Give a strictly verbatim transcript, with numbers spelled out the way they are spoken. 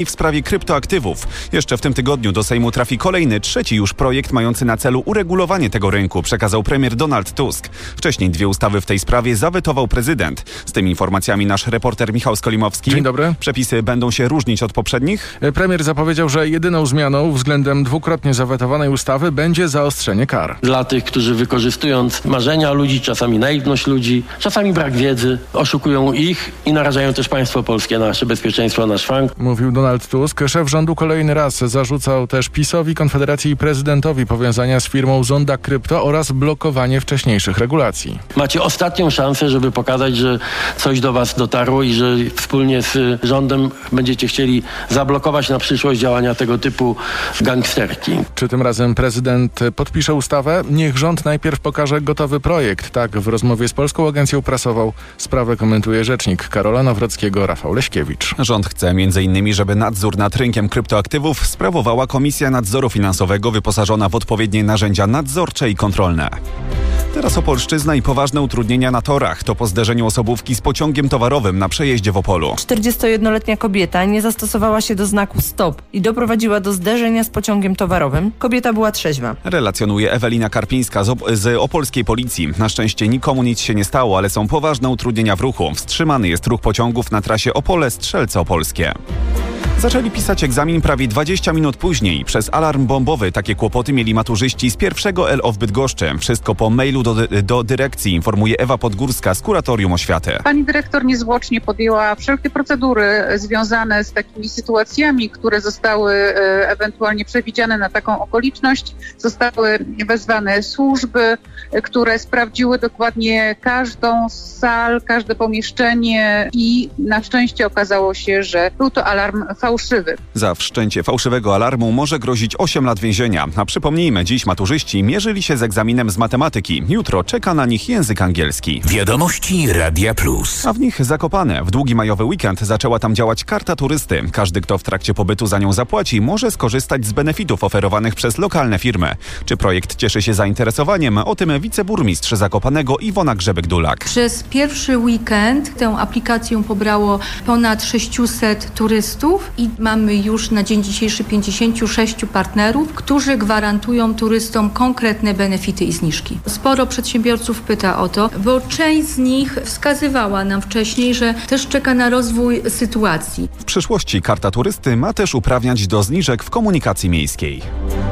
w sprawie kryptoaktywów. Jeszcze w tym tygodniu do Sejmu trafi kolejny, trzeci już projekt mający na celu uregulowanie tego rynku, przekazał premier Donald Tusk. Wcześniej dwie ustawy w tej sprawie zawetował prezydent. Z tymi informacjami nasz reporter Michał Skolimowski. Dzień dobry. Przepisy będą się różnić od poprzednich? Premier zapowiedział, że jedyną zmianą względem dwukrotnie zawetowanej ustawy będzie zaostrzenie kar. Dla tych, którzy wykorzystując marzenia ludzi, czasami naiwność ludzi, czasami brak wiedzy, oszukują ich i narażają też państwo polskie, nasze bezpieczeństwo, nasz frank. Mówił Donald Tusk. Szef rządu kolejny raz zarzucał też PiS-owi, Konfederacji i prezydentowi powiązania z firmą Zonda Krypto oraz blokowanie wcześniejszych regulacji. Macie ostatnią szansę, żeby pokazać, że coś do was dotarło i że wspólnie z rządem będziecie chcieli zablokować na przyszłość działania tego typu gangsterki. Czy tym razem prezydent podpisze ustawę? Niech rząd najpierw pokaże gotowy projekt. Tak w rozmowie z Polską Agencją Prasową sprawę komentuje rzecznik Karola Nawrockiego Rafał Leśkiewicz. Rząd chce między innymi, żeby nadzór nad rynkiem kryptoaktywów sprawowała Komisja Nadzoru Finansowego wyposażona w odpowiednie narzędzia nadzorcze i kontrolne. Teraz Opolszczyzna i poważne utrudnienia na torach. To po zderzeniu osobówki z pociągiem towarowym na przejeździe w Opolu. czterdziestojednoletnia kobieta nie zastosowała się do znaku stop i doprowadziła do zderzenia z pociągiem towarowym. Kobieta była trzeźwa. Relacjonuje Ewelina Karpińska z, op- z opolskiej policji. Na szczęście nikomu nic się nie stało, ale są poważne utrudnienia w ruchu. Wstrzymany jest ruch pociągów na trasie Opole-Strzelce Opolskie. Zaczęli pisać egzamin prawie dwadzieścia minut później. Przez alarm bombowy takie kłopoty mieli maturzyści z pierwszego L O w Bydgoszczy. Wszystko po mailu do, do dyrekcji, informuje Ewa Podgórska z Kuratorium Oświaty. Pani dyrektor niezwłocznie podjęła wszelkie procedury związane z takimi sytuacjami, które zostały e, ewentualnie przewidziane na taką okoliczność. Zostały wezwane służby, e, które sprawdziły dokładnie każdą z sal, każde pomieszczenie i na szczęście okazało się, że był to alarm fałszywy. Za wszczęcie fałszywego alarmu może grozić osiem lat więzienia. A przypomnijmy, dziś maturzyści mierzyli się z egzaminem z matematyki. Jutro czeka na nich język angielski. Wiadomości Radia Plus. A w nich Zakopane. W długi majowy weekend zaczęła tam działać karta turysty. Każdy, kto w trakcie pobytu za nią zapłaci, może skorzystać z benefitów oferowanych przez lokalne firmy. Czy projekt cieszy się zainteresowaniem? O tym wiceburmistrz Zakopanego Iwona Grzebek-Dulak. Przez pierwszy weekend tę aplikację pobrało ponad sześciuset turystów i mamy już na dzień dzisiejszy pięćdziesięciu sześciu partnerów, którzy gwarantują turystom konkretne benefity i zniżki. Sporo przedsiębiorców pyta o to, bo część z nich wskazywała nam wcześniej, że też czeka na rozwój sytuacji. W przyszłości karta turysty ma też uprawniać do zniżek w komunikacji miejskiej.